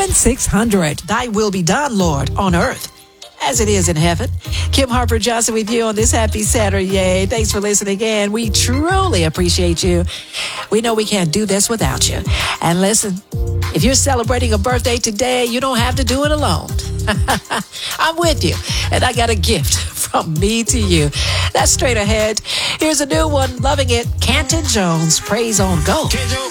888-848-9600. Thy will be done, Lord, on earth as it is in heaven. Kim Harper Johnson with you on this happy Saturday. Thanks for listening in. We truly appreciate you. We know we can't do this without you. And listen, if you're celebrating a birthday today, you don't have to do it alone. I'm with you, and I got a gift from me to you. That's straight ahead. Here's a new one, loving it. Canton Jones, Praise on Go.